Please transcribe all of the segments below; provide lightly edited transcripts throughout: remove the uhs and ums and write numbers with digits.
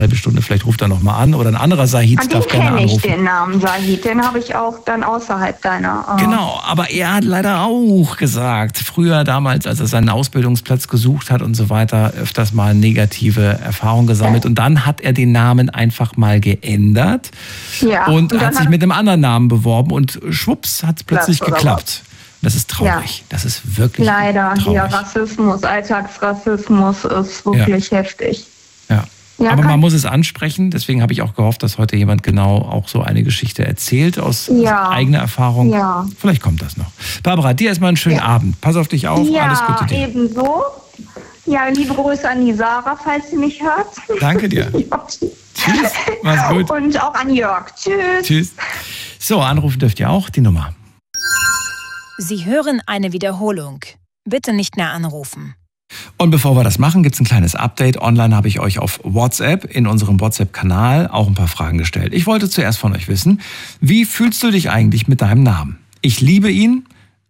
halbe Stunde, vielleicht ruft er noch mal an oder ein anderer Sahid darf gerne anrufen. Den kenne ich, den Namen Sahid, den habe ich auch dann außerhalb deiner... Genau, aber er hat leider auch gesagt, früher damals, als er seinen Ausbildungsplatz gesucht hat und so weiter, öfters mal negative Erfahrungen gesammelt und dann hat er den Namen einfach mal geändert und hat sich mit einem anderen Namen beworben und schwupps hat es plötzlich geklappt. Das ist traurig. Ja. Das ist wirklich leider, traurig. Hier Rassismus, Alltagsrassismus ist wirklich heftig. Ja. Ja, aber man muss es ansprechen. Deswegen habe ich auch gehofft, dass heute jemand genau auch so eine Geschichte erzählt aus eigener Erfahrung. Ja. Vielleicht kommt das noch. Barbara, dir erstmal einen schönen Abend. Pass auf dich auf. Alles Gute dir. Ja, ebenso. Ja, liebe Grüße an die Sarah, falls sie mich hört. Danke dir. Tschüss. Mach's gut. Und auch an Jörg. Tschüss. Tschüss. So, anrufen dürft ihr auch. Die Nummer. Sie hören eine Wiederholung. Bitte nicht mehr anrufen. Und bevor wir das machen, gibt es ein kleines Update. Online habe ich euch auf WhatsApp, in unserem WhatsApp-Kanal, auch ein paar Fragen gestellt. Ich wollte zuerst von euch wissen, wie fühlst du dich eigentlich mit deinem Namen? Ich liebe ihn,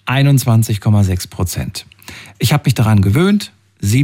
21,6%. Ich habe mich daran gewöhnt,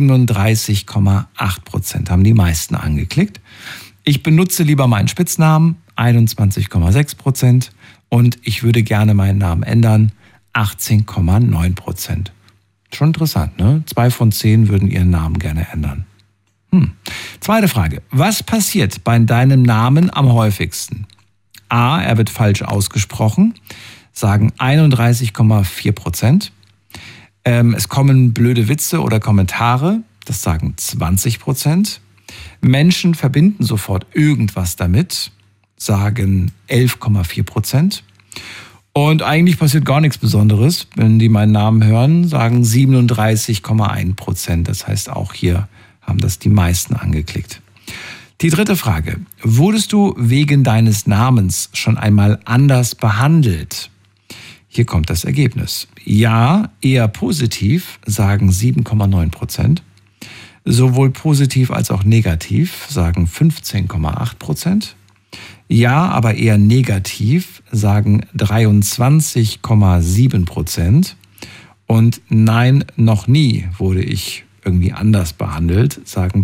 37,8% haben die meisten angeklickt. Ich benutze lieber meinen Spitznamen, 21,6%. Und ich würde gerne meinen Namen ändern, 18,9%. Schon interessant, ne? 2 von 10 würden ihren Namen gerne ändern. Zweite Frage. Was passiert bei deinem Namen am häufigsten? A, er wird falsch ausgesprochen, sagen 31,4%. Es kommen blöde Witze oder Kommentare, das sagen 20%. Menschen verbinden sofort irgendwas damit, sagen 11,4%. Und eigentlich passiert gar nichts Besonderes. Wenn die meinen Namen hören, sagen 37,1%. Das heißt, auch hier haben das die meisten angeklickt. Die dritte Frage. Wurdest du wegen deines Namens schon einmal anders behandelt? Hier kommt das Ergebnis. Ja, eher positiv, sagen 7,9%. Sowohl positiv als auch negativ, sagen 15,8%. Ja, aber eher negativ, sagen 23,7%. Und nein, noch nie wurde ich irgendwie anders behandelt, sagen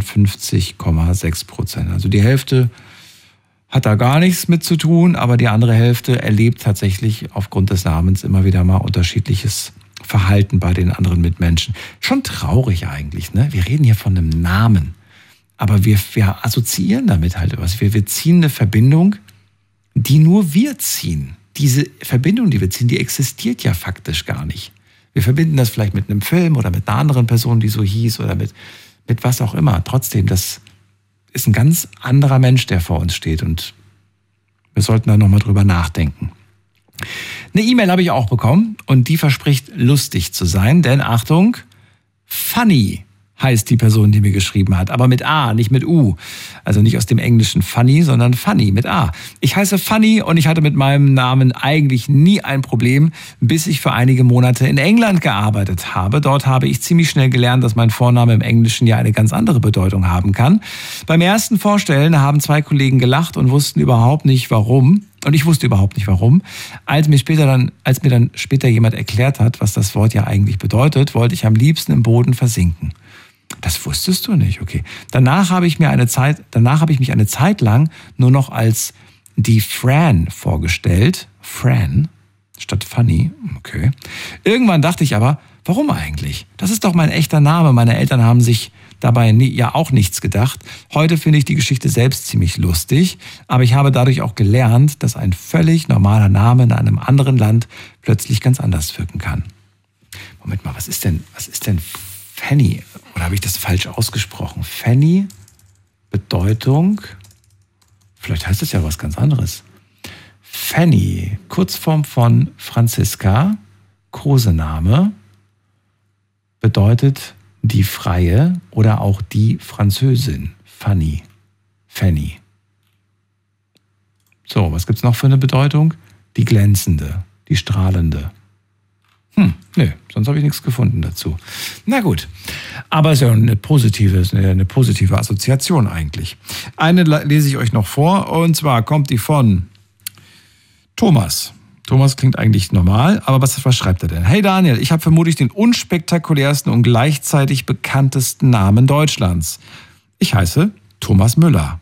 52,6%. Also die Hälfte hat da gar nichts mit zu tun, aber die andere Hälfte erlebt tatsächlich aufgrund des Namens immer wieder mal unterschiedliches Verhalten bei den anderen Mitmenschen. Schon traurig eigentlich, ne? Wir reden hier von einem Namen. Aber wir assoziieren damit halt was. Wir ziehen eine Verbindung, die nur wir ziehen. Diese Verbindung, die wir ziehen, die existiert ja faktisch gar nicht. Wir verbinden das vielleicht mit einem Film oder mit einer anderen Person, die so hieß oder mit was auch immer. Trotzdem, das ist ein ganz anderer Mensch, der vor uns steht. Und wir sollten da nochmal drüber nachdenken. Eine E-Mail habe ich auch bekommen und die verspricht lustig zu sein. Denn Achtung, funny heißt die Person, die mir geschrieben hat. Aber mit A, nicht mit U. Also nicht aus dem englischen funny, sondern funny mit A. Ich heiße Funny und ich hatte mit meinem Namen eigentlich nie ein Problem, bis ich für einige Monate in England gearbeitet habe. Dort habe ich ziemlich schnell gelernt, dass mein Vorname im Englischen ja eine ganz andere Bedeutung haben kann. Beim ersten Vorstellen haben 2 Kollegen gelacht und wussten überhaupt nicht, warum. Und ich wusste überhaupt nicht, warum. Als mir dann später jemand erklärt hat, was das Wort ja eigentlich bedeutet, wollte ich am liebsten im Boden versinken. Das wusstest du nicht, okay. Danach habe ich mich eine Zeit lang nur noch als die Fran vorgestellt. Fran statt Funny, okay. Irgendwann dachte ich aber, warum eigentlich? Das ist doch mein echter Name. Meine Eltern haben sich dabei ja auch nichts gedacht. Heute finde ich die Geschichte selbst ziemlich lustig, aber ich habe dadurch auch gelernt, dass ein völlig normaler Name in einem anderen Land plötzlich ganz anders wirken kann. Moment mal, was ist denn Fanny? Oder habe ich das falsch ausgesprochen? Fanny, Bedeutung, vielleicht heißt das ja was ganz anderes. Fanny, Kurzform von Franziska, Kosename, bedeutet die Freie oder auch die Französin. Fanny. So, was gibt's noch für eine Bedeutung? Die Glänzende, die Strahlende. Nö, sonst habe ich nichts gefunden dazu. Na gut, aber es ist ja eine positive Assoziation eigentlich. Eine lese ich euch noch vor und zwar kommt die von Thomas. Thomas klingt eigentlich normal, aber was schreibt er denn? Hey Daniel, ich habe vermutlich den unspektakulärsten und gleichzeitig bekanntesten Namen Deutschlands. Ich heiße Thomas Müller.